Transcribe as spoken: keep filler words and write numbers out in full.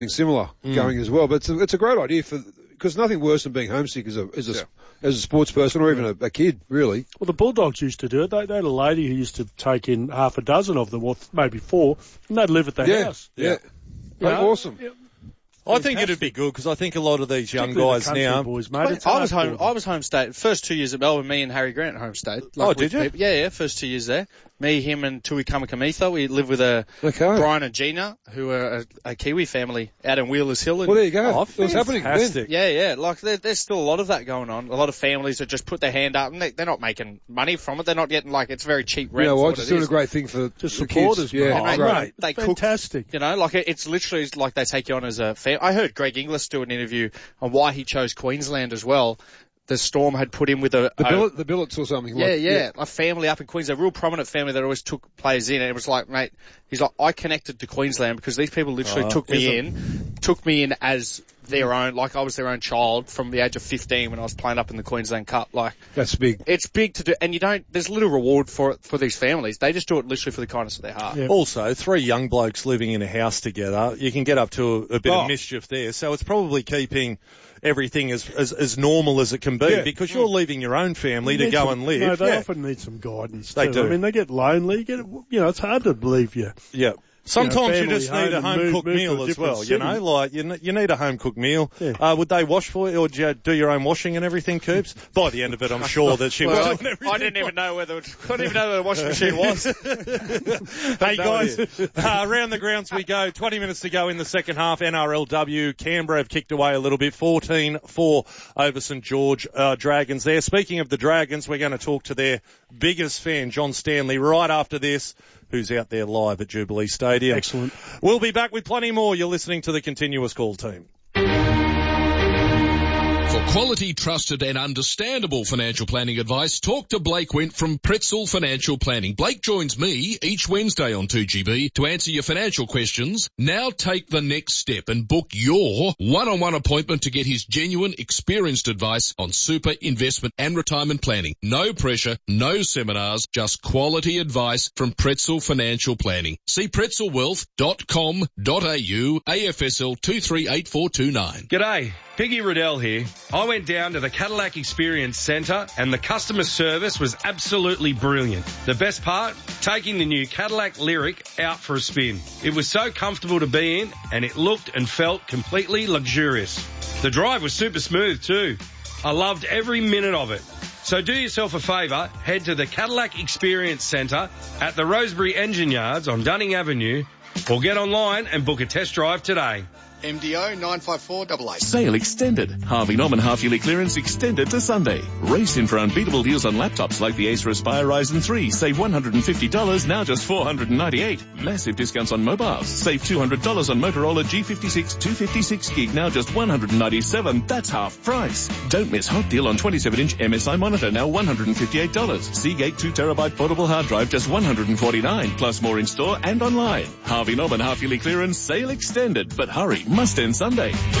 similar mm. going as well. But it's a, it's a great idea for because nothing worse than being homesick as a as a, yeah. as a sports person or even a, a kid, really. Well, the Bulldogs used to do it. They, they had a lady who used to take in half a dozen of them, or maybe four, and they'd live at their yeah. house. Yeah, yeah. You know, awesome. Yeah. I think it'd be good because I think a lot of these young guys the now. Boys, mate, I was home. I was home state. First two years at Melbourne, me and Harry Grant home state. Like oh, did you? People. Yeah, yeah. First two years there. Me, him, and Tui Kamakamitha. We lived with a okay. Brian and Gina, who are a, a Kiwi family out in Wheelers Hill. Well, there you go. Oh, it was happening then. Yeah, yeah. Like there, there's still a lot of that going on. A lot of families that just put their hand up, and they, they're not making money from it. They're not getting like it's very cheap rent. You know what? what? Just doing a great thing for just the supporters. Kids. Yeah, oh, right. Great. They Fantastic. cook. You know, like it's literally like they take you on as a fan. I heard Greg Inglis do an interview on why he chose Queensland as well. The Storm had put him with a... The, a billet, the Billets or something. Yeah, like, yeah, yeah. A family up in Queensland, a real prominent family that always took players in. And it was like, mate, he's like, I connected to Queensland because these people literally oh, took me in, took me in as their own, like I was their own child from the age of fifteen when I was playing up in the Queensland Cup. Like, that's big. It's big to do, and you don't, there's little reward for it for these families. They just do it literally for the kindness of their heart. Yeah. Also, three young blokes living in a house together, you can get up to a, a bit oh. of mischief there. So it's probably keeping everything as, as, as normal as it can be yeah. because you're leaving your own family you to go some, and live. No, they yeah. often need some guidance. They too. do. I mean, they get lonely. You, get, you know, it's hard to believe you. Yeah. Sometimes you, know, you just need a home cooked meal as well, city. you know, like you, you need a home cooked meal. Yeah. Uh, would they wash for you or do you do your own washing and everything, Coops? By the end of it, I'm sure that she well, was doing everything. I didn't even know whether, I didn't even know where the washing machine was. Hey guys, uh, around the grounds we go. twenty minutes to go in the second half. N R L W, Canberra have kicked away a little bit. fourteen four over St George uh, Dragons there. Speaking of the Dragons, we're going to talk to their biggest fan, John Stanley, right after this, who's out there live at Jubilee Stadium. Excellent. We'll be back with plenty more. You're listening to the Continuous Call team. For quality, trusted and understandable financial planning advice, talk to Blake Went from Pretzel Financial Planning. Blake joins me each Wednesday on two G B to answer your financial questions. Now take the next step and book your one-on-one appointment to get his genuine, experienced advice on super, investment and retirement planning. No pressure, no seminars, just quality advice from Pretzel Financial Planning. See pretzel wealth dot com dot a u, A F S L two three eight four two nine. G'day, Piggy Riddell here. I went down to the Cadillac Experience Centre and the customer service was absolutely brilliant. The best part? Taking the new Cadillac Lyric out for a spin. It was so comfortable to be in and it looked and felt completely luxurious. The drive was super smooth too. I loved every minute of it. So do yourself a favour, head to the Cadillac Experience Centre at the Rosebery Engine Yards on Dunning Avenue or get online and book a test drive today. M D O nine five four eight eight. Sale extended. Harvey Norman half-yearly clearance extended to Sunday. Race in for unbeatable deals on laptops like the Acer Aspire Ryzen three. Save one hundred fifty dollars, now just four hundred ninety-eight dollars. Massive discounts on mobiles. Save two hundred dollars on Motorola G fifty-six two fifty-six gig, now just one hundred ninety-seven dollars. That's half price. Don't miss hot deal on twenty-seven inch M S I monitor, now one hundred fifty-eight dollars. Seagate two terabyte portable hard drive, just one hundred forty-nine dollars. Plus more in store and online. Harvey Norman half-yearly clearance, sale extended. But hurry, must end Sunday.